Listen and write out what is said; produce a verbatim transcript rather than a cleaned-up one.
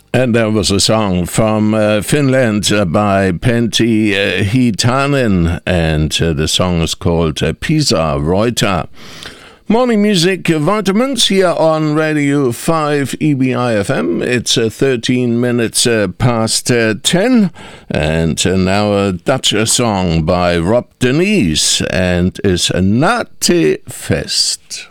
And there was a song from uh, Finland uh, by Pentti uh, Hietanen, and uh, the song is called uh, Pisa Reuter. Morning music vitamins here on Radio five E B I F M. It's uh, thirteen minutes uh, past uh, ten, and uh, now a Dutch song by Rob Denise, and is Nate Fest.